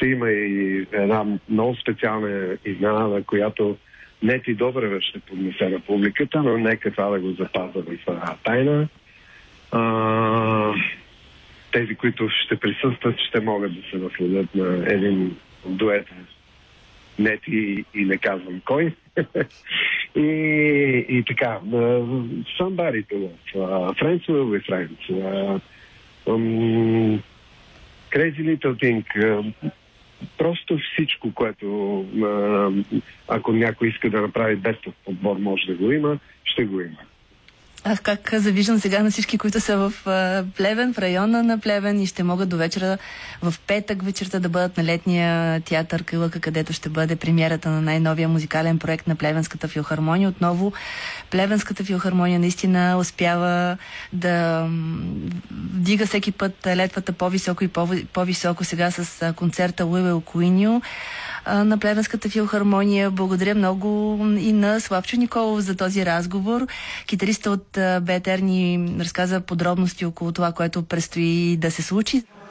ще има и една много специална изненада, която Нети Добрева ще поднесе на публиката, но нека това да го запазя в тайна. Тези, които ще присъстват, ще могат да се насладят на един дует Нети и не казвам кой. и така, somebody to love, friends will be friends, crazy little thing, просто всичко, което ако някой иска да направи бестов подбор, може да го има, ще го има. Как завиждам сега на всички, които са в Плевен, в района на Плевен и ще могат до вечера, в петък вечерта да бъдат на летния театър Кълъка, където ще бъде премиерата на най-новия музикален проект на Плевенската филхармония. Отново Плевенската филхармония наистина успява да вдига всеки път летвата по-високо и по-високо сега с концерта Луивел Куиньо на Плевенската филхармония. Благодаря много и на Славчо Николов за този разговор. Китариста от БТР ни разказа подробности около това, което предстои да се случи.